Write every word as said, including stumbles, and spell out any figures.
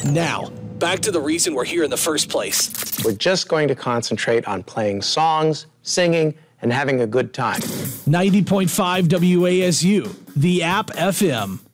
Now, back to the reason we're here in the first place. We're just going to concentrate on playing songs, singing, and having a good time. ninety point five W A S U, the App F M.